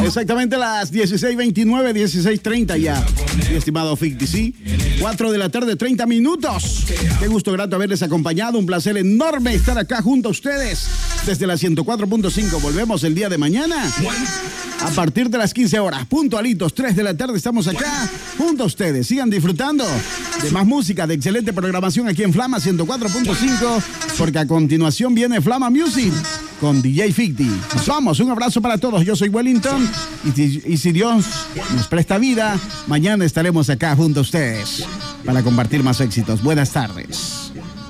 Exactamente las 16:29, 16:30 ya. Mi estimado Ficti, sí. 4 de la tarde, 30 minutos. Qué gusto grato haberles acompañado. Un placer enorme estar acá junto a ustedes desde la 104.5. Volvemos el día de mañana a partir de las 15 horas. Puntualitos, 3 de la tarde estamos acá junto a ustedes. Sigan disfrutando de más música, de excelente programación aquí en Flama 104.5, porque a continuación viene Flama Music con DJ Ficti. Nos vamos, un abrazo para todos. Yo soy Wellington y si Dios nos presta vida, mañana estaremos acá junto a ustedes para compartir más éxitos. Buenas tardes.